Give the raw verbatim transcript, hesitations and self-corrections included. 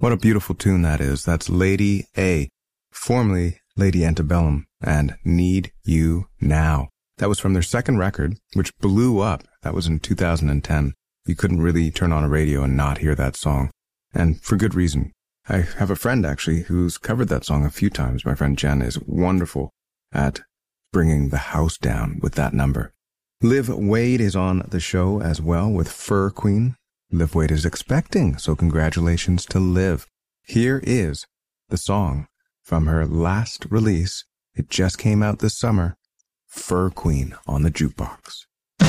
What a beautiful tune that is. That's Lady A, formerly Lady Antebellum, and Need You Now. That was from their second record, which blew up. That was in two thousand ten. You couldn't really turn on a radio and not hear that song. And for good reason. I have a friend, actually, who's covered that song a few times. My friend Jen is wonderful at bringing the house down with that number. Liv Wade is on the show as well with Fur Queen. Liv Wade is expecting, so congratulations to Liv. Here is the song from her last release. It just came out this summer. Fur Queen on the Jukebox.